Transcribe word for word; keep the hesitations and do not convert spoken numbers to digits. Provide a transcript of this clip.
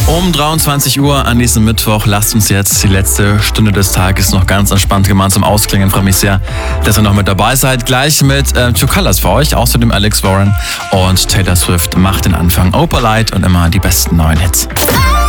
Um dreiundzwanzig Uhr an diesem Mittwoch lasst uns jetzt die letzte Stunde des Tages noch ganz entspannt gemeinsam ausklingen. Ich freue mich sehr, dass ihr noch mit dabei seid. Gleich mit äh, Two Colors für euch, außerdem Alex Warren und Taylor Swift macht den Anfang. Opalite und immer die besten neuen Hits.